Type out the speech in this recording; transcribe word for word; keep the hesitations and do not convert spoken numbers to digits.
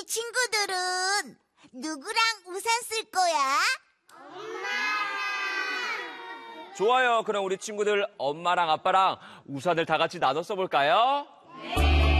친구들은 누구랑 우산 쓸 거야? 좋아요. 그럼 우리 친구들 엄마랑 아빠랑 우산을 다 같이 나눠 써볼까요? 네.